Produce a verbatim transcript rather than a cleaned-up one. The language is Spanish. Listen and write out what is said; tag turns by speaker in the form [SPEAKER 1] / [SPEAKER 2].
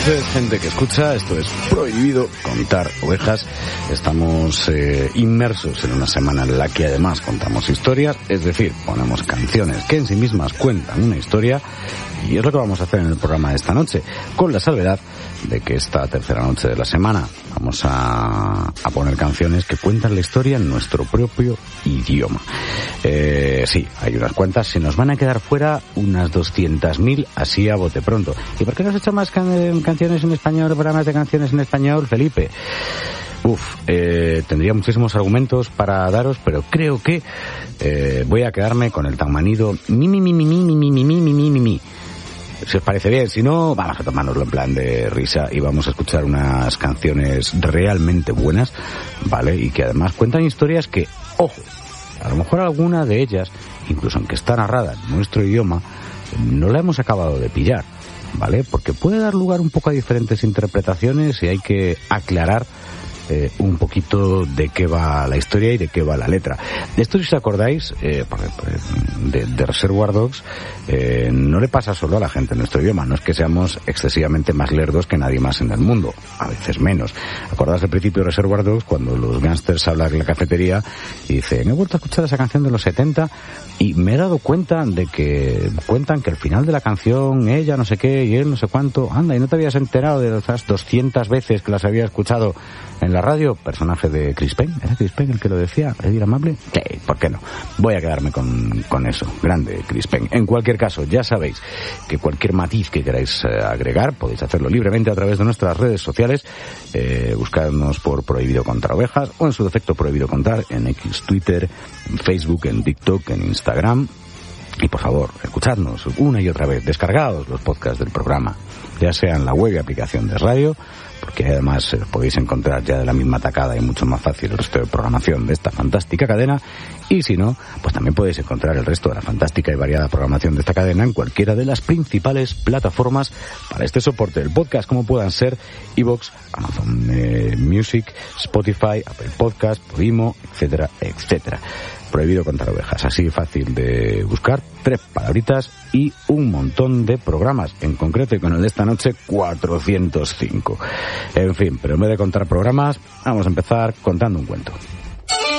[SPEAKER 1] noches, gente que escucha. Esto es Prohibido Contar Ovejas. Estamos eh, inmersos en una semana en la que además contamos historias, es decir, ponemos canciones que en sí mismas cuentan una historia, y es lo que vamos a hacer en el programa de esta noche, con la salvedad de que esta tercera noche de la semana vamos a, a poner canciones que cuentan la historia en nuestro propio idioma. Eh, sí, hay unas cuantas, se nos van a quedar fuera unas doscientas mil así a bote pronto. ¿Y por qué no has hecho más can- canciones en español, programas de canciones en español, Felipe? Uf, eh, tendría muchísimos argumentos para daros, pero creo que eh, voy a quedarme con el tan manido mi mi mi mi mi mi mi mi mi mi mi mi. Si os parece bien, si no, vamos a tomárnoslo en plan de risa y vamos a escuchar unas canciones realmente buenas, ¿vale? Y que además cuentan historias que, ojo, a lo mejor alguna de ellas, incluso aunque está narrada en nuestro idioma, no la hemos acabado de pillar, ¿vale? Porque puede dar lugar un poco a diferentes interpretaciones y hay que aclarar Eh, un poquito de qué va la historia y de qué va la letra. De esto, si os acordáis, eh, de, de Reservoir Dogs, eh, no le pasa solo a la gente en nuestro idioma. No es que seamos excesivamente más lerdos que nadie más en el mundo, a veces menos. ¿Acordáis del principio de Reservoir Dogs, cuando los gángsters hablan en la cafetería y dice, me he vuelto a escuchar esa canción de los setenta y me he dado cuenta de que cuentan que al final de la canción ella no sé qué y él no sé cuánto, anda, y no te habías enterado de esas doscientas veces que las había escuchado en la radio? Personaje de Chris Pine, ¿era Chris Pine el que lo decía? ¿Edir Amable? Sí, ¿por qué no? Voy a quedarme con, con eso. Grande Chris Pine. En cualquier caso, ya sabéis que cualquier matiz que queráis eh, agregar, podéis hacerlo libremente a través de nuestras redes sociales. Eh, buscadnos por Prohibido Contar Ovejas, o en su defecto Prohibido Contar, en X, Twitter, en Facebook, en TikTok, en Instagram. Y por favor, escuchadnos una y otra vez, descargaos los podcasts del programa, ya sea en la web y aplicación de radio, porque además eh, podéis encontrar ya de la misma tacada y mucho más fácil el resto de programación de esta fantástica cadena, y si no, pues también podéis encontrar el resto de la fantástica y variada programación de esta cadena en cualquiera de las principales plataformas para este soporte del podcast, como puedan ser iVoox, Amazon eh, Music, Spotify, Apple Podcast, Podimo, etcétera, etcétera. Prohibido Contar Ovejas, así fácil de buscar, tres palabritas y un montón de programas, en concreto y con el de esta noche cuatrocientos cinco. En fin, pero en vez de contar programas, vamos a empezar contando un cuento.